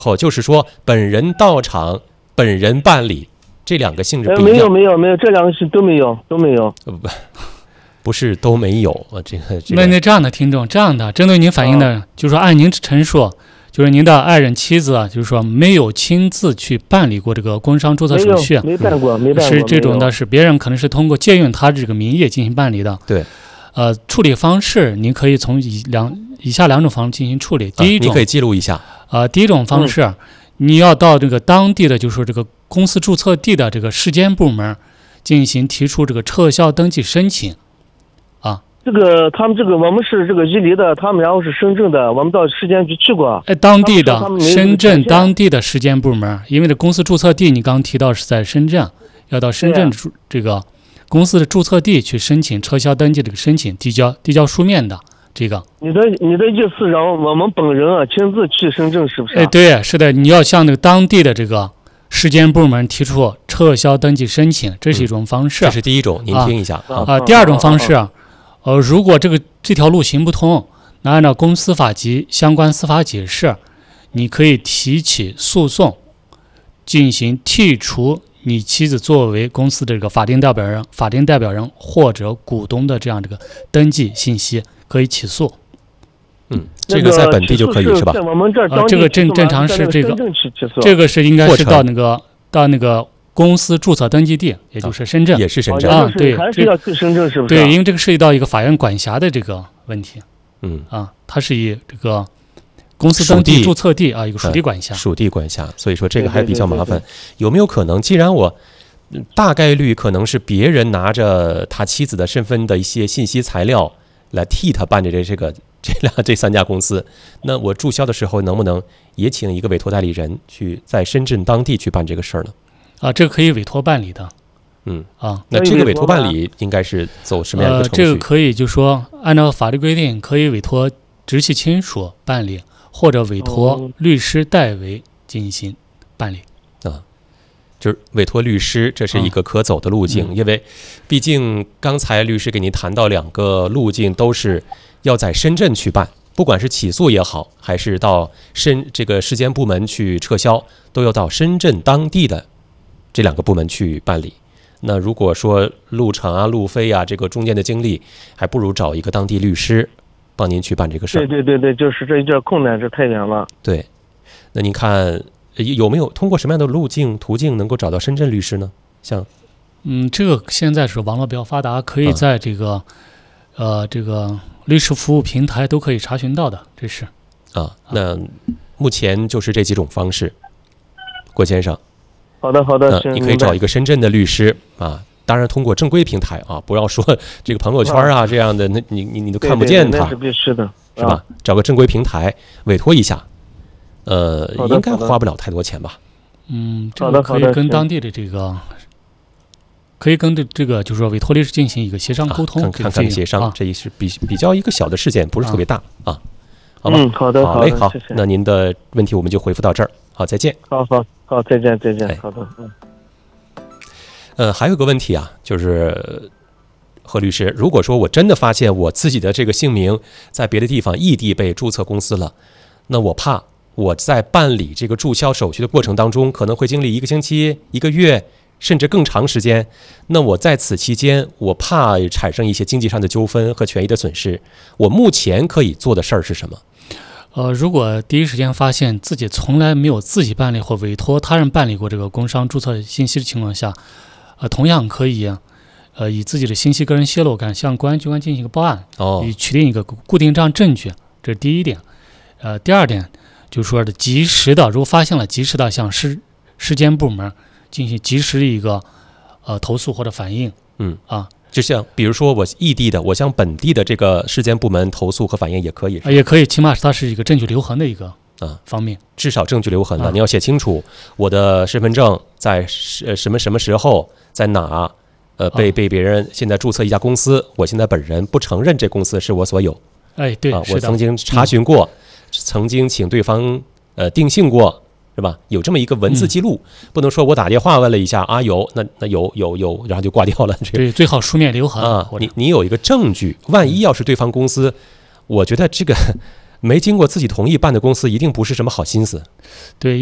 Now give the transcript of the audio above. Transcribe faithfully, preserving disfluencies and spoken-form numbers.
后就是说本人到场，本人办理，这两个性质不一样。 没有没有没有，这两个是都没有都没有。 呃不，不是都没有啊，这个这个。 那那这样的听众，这样的针对您反映的，哦、就是说按您陈述。就是您的爱人妻子啊，就是说没有亲自去办理过这个工商注册手续， 没办过，没办过， 是这种的，是别人可能是通过借用他这个名义进行办理的。 对， 呃，处理方式您可以从以两以下两种方式进行处理。第一种， 啊、你可以记录一下。 呃，第一种方式，嗯、你要到这个当地的，就是说这个公司注册地的这个市监部门进行提出这个撤销登记申请。 这个他们这个我们是这个伊犁的，他们然后是深圳的，我们到市监局去过。 哎，当地的深圳当地的市监部门，因为这公司注册地你刚刚提到是在深圳，要到深圳这个公司的注册地去申请撤销登记这个申请，递交递交书面的这个。 你的你的意思让我们本人啊亲自去深圳是不是、啊？ 哎，对，是的，你要向那个当地的这个市监部门提出撤销登记申请，这是一种方式。 嗯、这是第一种，您听一下啊。啊，第二种方式。啊呃，如果这个这条路行不通，那按照公司法及相关司法解释，你可以提起诉讼，进行剔除你妻子作为公司的这个法定代表人、法定代表人或者股东的这样这个登记信息，可以起诉。 嗯，这个在本地就可以是吧？ 我们这儿呃，这个正正常是这个，这个是应该是到那个到那个。公司注册登记地，也就是深圳， 也是深圳啊，对， 还是要去深圳，是不是？ 对，因为这个涉及到一个法院管辖的这个问题， 嗯啊，它是以这个公司登记注册地啊，一个属地管辖， 属地管辖，所以说这个还比较麻烦。有没有可能，既然我大概率可能是别人拿着他妻子的身份的一些信息材料来替他办的这这个这俩这三家公司，那我注销的时候能不能也请一个委托代理人去在深圳当地去办这个事儿呢？ 啊，这个可以委托办理的， 嗯啊， 那这个委托办理应该是走什么样的程序？ 呃，这个可以就说按照法律规定，可以委托直系亲属办理，或者委托律师代为进行办理。 啊，就是委托律师，这是一个可走的路径， 嗯、 因为毕竟刚才律师给您谈到两个路径，都是要在深圳去办。不管是起诉也好，还是到深这个市监部门去撤销，都要到深圳当地的这两个部门去办理。那如果说路程啊、路费啊，这个中间的经历，还不如找一个当地律师帮您去办这个事儿。 对对对对，就是这一点困难，这太远了。 对，那您看有没有通过什么样的路径途径能够找到深圳律师呢？像， 嗯，这个现在是网络比较发达，可以在这个、啊、呃这个律师服务平台都可以查询到的，这是。 啊，那目前就是这几种方式，郭先生。 好的，好的， 你可以找一个深圳的律师啊，当然通过正规平台啊，不要说这个朋友圈啊这样的，那你你你都看不见他， 那是必须的， 是吧？找个正规平台委托一下，呃，应该花不了太多钱吧？ 嗯，这个可以跟当地的这个，可以跟这这个就是说委托律师进行一个协商沟通， 看看看协商，这也是比比较一个小的事件，不是特别大啊。好吧， 嗯，好的， 好嘞，好， 谢谢。 那您的问题我们就回复到这儿，好，再见。 好好好，再见再见，好的，嗯。 呃，还有个问题啊，就是何律师，如果说我真的发现我自己的这个姓名在别的地方异地被注册公司了，那我怕我在办理这个注销手续的过程当中，可能会经历一个星期、一个月，甚至更长时间。那我在此期间，我怕产生一些经济上的纠纷和权益的损失。我目前可以做的事儿是什么？ 呃，如果第一时间发现自己从来没有自己办理或委托他人办理过这个工商注册信息的情况下，呃，同样可以，呃，以自己的信息个人泄露感向公安机关进行一个报案， 哦， 以取定一个固定这样证据，这是第一点。呃，第二点就是说的及时的，如果发现了，及时的向市市监部门进行及时的一个呃投诉或者反映。 嗯啊。 就像比如说我异地的，我向本地的这个市监部门投诉和反映也可以， 啊、也可以，起码它是一个证据留痕的一个啊方面， 至少证据留痕了、啊。你要写清楚我的身份证在呃什么什么时候在哪，呃被被别人现在注册一家公司，我现在本人不承认这公司是我所有。 哎，对， 啊，我曾经查询过，嗯、曾经请对方呃定性过。是吧？有这么一个文字记录、嗯，不能说我打电话问了一下啊有，那那有有有，然后就挂掉了。这个、 对，最好书面留痕啊。你你有一个证据，万一要是对方公司，我觉得这个没经过自己同意办的公司一定不是什么好心思。 对。